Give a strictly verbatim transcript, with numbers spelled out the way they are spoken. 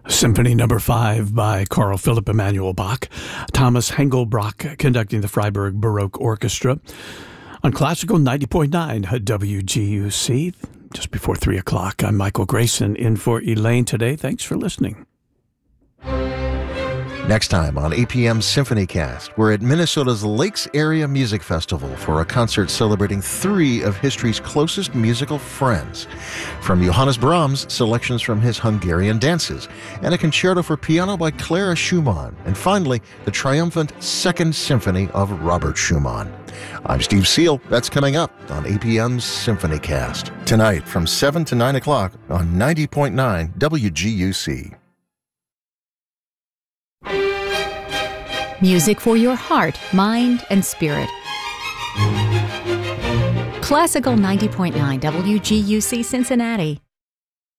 Symphony Number Five by Carl Philipp Emanuel Bach, Thomas Hengelbrock conducting the Freiburg Baroque Orchestra on Classical ninety point nine W G U C. Just before three o'clock, I'm Michael Grayson in for Elaine today. Thanks for listening. Next time on A P M's SymphonyCast, we're at Minnesota's Lakes Area Music Festival for a concert celebrating three of history's closest musical friends. From Johannes Brahms, selections from his Hungarian dances, and a concerto for piano by Clara Schumann, and finally, the triumphant Second Symphony of Robert Schumann. I'm Steve Seal. That's coming up on A P M's SymphonyCast. Tonight from seven to nine o'clock on ninety point nine W G U C. Music for your heart, mind, and spirit. Classical ninety point nine W G U C Cincinnati.